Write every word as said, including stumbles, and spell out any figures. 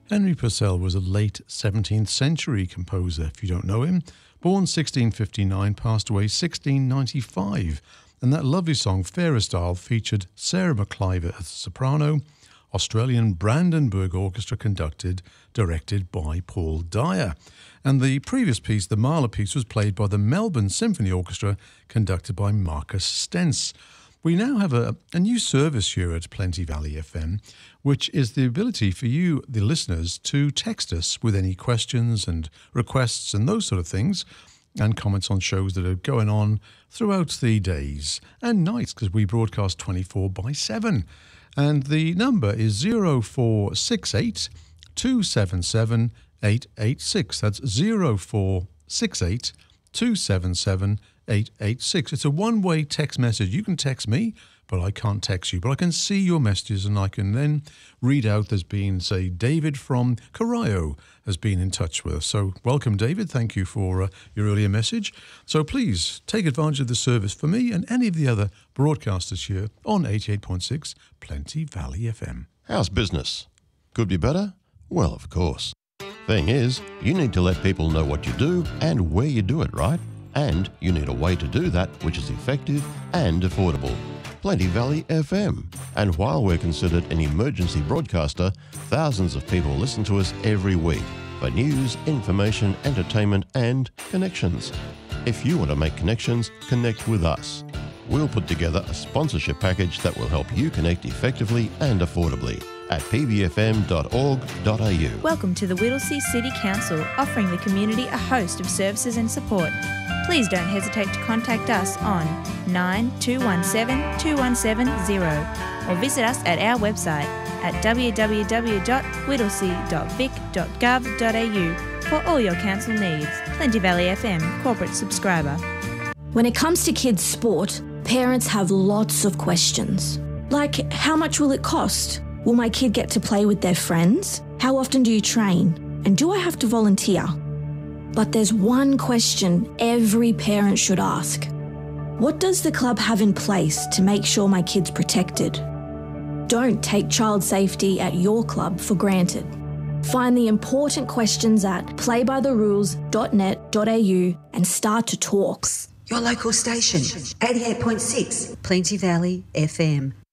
Henry Purcell was a late seventeenth century composer, if you don't know him. Born sixteen fifty-nine, passed away sixteen ninety-five. And that lovely song, Fairest Isle, featured Sarah McIver as soprano, Australian Brandenburg Orchestra conducted, directed by Paul Dyer. And the previous piece, the Mahler piece, was played by the Melbourne Symphony Orchestra, conducted by Marcus Stentz. We now have a, a new service here at Plenty Valley F M, which is the ability for you, the listeners, to text us with any questions and requests and those sort of things, and comments on shows that are going on throughout the days and nights, because we broadcast twenty-four by seven. And the number is zero four six eight, two seven seven, eight eight six. That's zero four six eight, two seven seven, eight eight six. It's a one-way text message. You can text me, but I can't text you. But I can see your messages, and I can then read out there's been, say, David from Corio has been in touch with us. So welcome, David. Thank you for uh, your earlier message. So please take advantage of the service for me and any of the other broadcasters here on eighty-eight point six Plenty Valley F M. How's business? Could be better? Well, of course. Thing is, you need to let people know what you do and where you do it, right? And you need a way to do that which is effective and affordable. Plenty Valley F M. And while we're considered an emergency broadcaster, thousands of people listen to us every week for news, information, entertainment, and connections. If you want to make connections, connect with us. We'll put together a sponsorship package that will help you connect effectively and affordably at p b f m dot org dot a u. Welcome to the Whittlesea City Council, offering the community a host of services and support. Please don't hesitate to contact us on nine two one seven, two one seven zero or visit us at our website at w w w dot whittlesea dot vic dot gov dot a u for all your council needs. Plenty Valley F M, corporate subscriber. When it comes to kids' sport, parents have lots of questions. Like, how much will it cost? Will my kid get to play with their friends? How often do you train? And do I have to volunteer? But there's one question every parent should ask. What does the club have in place to make sure my kid's protected? Don't take child safety at your club for granted. Find the important questions at play by the rules dot net dot a u and start to talk. Your local station, eighty-eight point six Plenty Valley F M.